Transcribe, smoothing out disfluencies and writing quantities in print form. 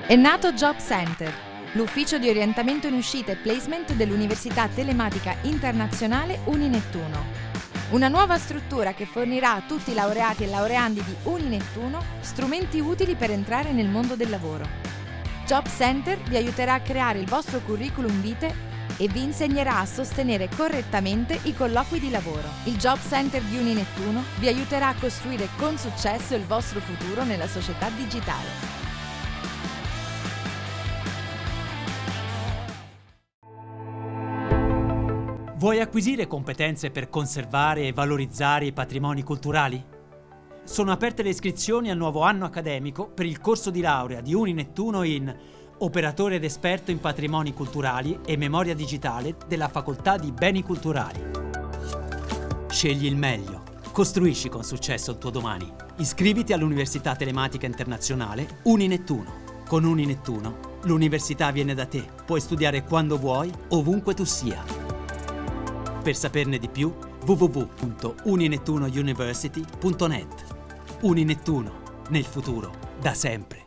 È nato Job Center, l'ufficio di orientamento in uscita e placement dell'Università Telematica Internazionale Uninettuno. Una nuova struttura che fornirà a tutti i laureati e laureandi di Uninettuno strumenti utili per entrare nel mondo del lavoro. Job Center vi aiuterà a creare il vostro curriculum vitae e vi insegnerà a sostenere correttamente i colloqui di lavoro. Il Job Center di Uninettuno vi aiuterà a costruire con successo il vostro futuro nella società digitale. Vuoi acquisire competenze per conservare e valorizzare i patrimoni culturali? Sono aperte le iscrizioni al nuovo anno accademico per il corso di laurea di Uninettuno in Operatore ed esperto in patrimoni culturali e memoria digitale della Facoltà di Beni Culturali. Scegli il meglio. Costruisci con successo il tuo domani. Iscriviti all'Università Telematica Internazionale Uninettuno. Con Uninettuno, l'università viene da te. Puoi studiare quando vuoi, ovunque tu sia. Per saperne di più, www.uninettunouniversity.net. Uninettuno, nel futuro, da sempre.